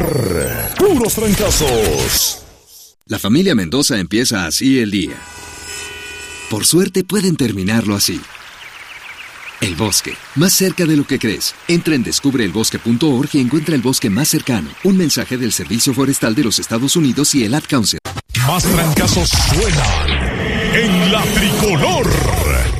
Puros trancazos. La familia Mendoza empieza así el día. Por suerte pueden terminarlo así. El bosque, más cerca de lo que crees. Entra en descubreelbosque.org y encuentra el bosque más cercano. Un mensaje del Servicio Forestal de los Estados Unidos y el Ad Council. Más trancazos suenan en la tricolor.